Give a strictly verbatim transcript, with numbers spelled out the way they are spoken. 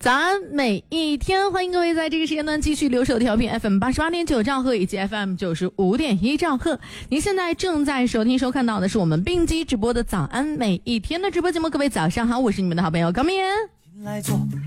早安每一天，欢迎各位在这个时间段继续留守调频 F M 八十八点九兆赫以及 F M 九十五点一兆赫。您现在正在收听收看到的是我们并机直播的早安每一天的直播节目。各位早上好，我是你们的好朋友高明。